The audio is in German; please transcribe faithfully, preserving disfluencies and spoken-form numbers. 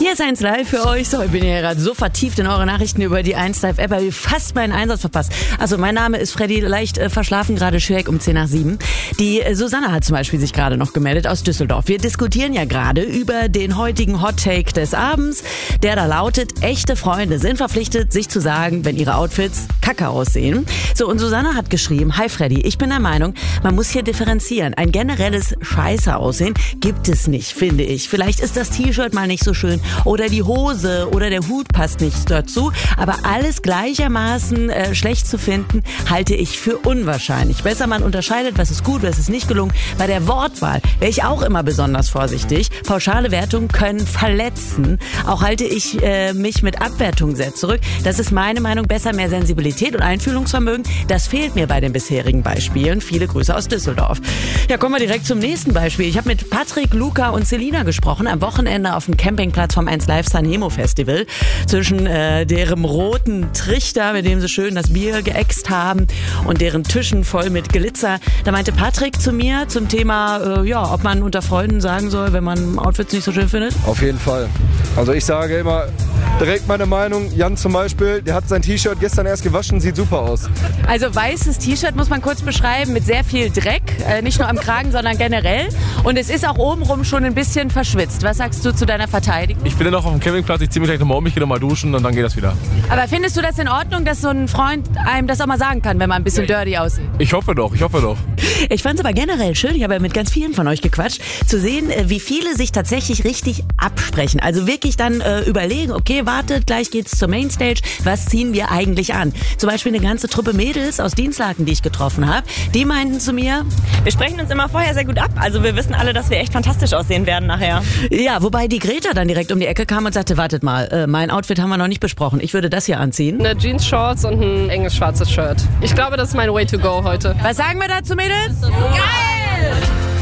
Hier ist eins live für euch. So, ich bin ja gerade so vertieft in eure Nachrichten über die eins Live App, habe ich fast meinen Einsatz verpasst. Also mein Name ist Freddy, leicht äh, verschlafen, gerade schräg um zehn nach sieben. Die äh, Susanne hat zum Beispiel sich gerade noch gemeldet aus Düsseldorf. Wir diskutieren ja gerade über den heutigen Hot Take des Abends, der da lautet: Echte Freunde sind verpflichtet, sich zu sagen, wenn ihre Outfits kacke aussehen. So, und Susanne hat geschrieben: Hi Freddy, ich bin der Meinung, man muss hier differenzieren. Ein generelles Scheiße aussehen gibt es nicht, finde ich. Vielleicht ist das T-Shirt mal nicht so schön oder die Hose oder der Hut passt nicht dazu, aber alles gleichermaßen äh, schlecht zu finden, halte ich für unwahrscheinlich. Besser man unterscheidet, was ist gut, was ist nicht gelungen. Bei der Wortwahl wäre ich auch immer besonders vorsichtig. Pauschale Wertungen können verletzen. Auch halte ich äh, mich mit Abwertung sehr zurück. Das ist meine Meinung. Besser mehr Sensibilität und Einfühlungsvermögen. Das fehlt mir bei den bisherigen Beispielen. Viele Grüße aus Düsseldorf. Ja, kommen wir direkt zum nächsten Beispiel. Ich habe mit Patrick, Luca und Selina gesprochen am Wochenende auf dem Campingplatz vom eins Live Sanremo Festival. Zwischen äh, deren roten Trichter, mit dem sie schön das Bier geäxt haben, und deren Tischen voll mit Glitzer. Da meinte Patrick zu mir zum Thema, äh, ja, ob man unter Freunden sagen soll, wenn man Outfits nicht so schön findet. Auf jeden Fall. Also ich sage immer direkt meine Meinung. Jan zum Beispiel, der hat sein T-Shirt gestern erst gewaschen, sieht super aus. Also weißes T-Shirt muss man kurz beschreiben, mit sehr viel Dreck, äh, nicht nur am Kragen, sondern generell. Und es ist auch obenrum schon ein bisschen verschwitzt. Was sagst du zu deiner Verteidigung? Ich bin ja noch auf dem Campingplatz, ich ziehe mich gleich nochmal um, ich gehe nochmal duschen und dann geht das wieder. Aber findest du das in Ordnung, dass so ein Freund einem das auch mal sagen kann, wenn man ein bisschen ja, dirty aussieht? Ich hoffe doch, ich hoffe doch. Ich fand es aber generell schön, ich habe ja mit ganz vielen von euch gequatscht, zu sehen, wie viele sich tatsächlich richtig absprechen. Also wirklich dann äh, überlegen, okay, wartet, gleich geht's zur Mainstage, was ziehen wir eigentlich an? Zum Beispiel eine ganze Truppe Mädels aus Dienstlaken, die ich getroffen habe, die meinten zu mir: Wir sprechen uns immer vorher sehr gut ab, also wir wissen alle, dass wir echt fantastisch aussehen werden nachher. Ja, wobei die Greta dann direkt um die Ecke kam und sagte: Wartet mal, äh, mein Outfit haben wir noch nicht besprochen, ich würde das hier anziehen. Eine Jeans-Shorts und ein enges schwarzes Shirt. Ich glaube, das ist mein Way to go heute. Was sagen wir dazu, Mädels? Geil!